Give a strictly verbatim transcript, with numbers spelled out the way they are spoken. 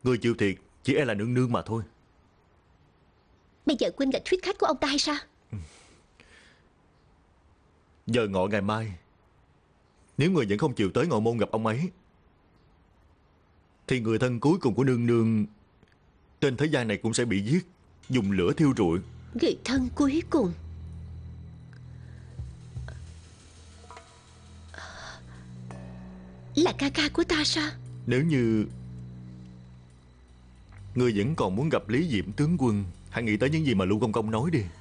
Người chịu thiệt chỉ e là nương nương mà thôi. Bây giờ quên cả thuyết khách của ông ta hay sao? Giờ ngọ ngày mai, nếu người vẫn không chịu tới ngọ môn gặp ông ấy, thì người thân cuối cùng của nương nương trên thế gian này cũng sẽ bị giết, dùng lửa thiêu rụi. Người thân cuối cùng? Là ca ca của ta sao? Nếu như người vẫn còn muốn gặp Lý Diệm tướng quân, hãy nghĩ tới những gì mà Lưu Công Công nói đi.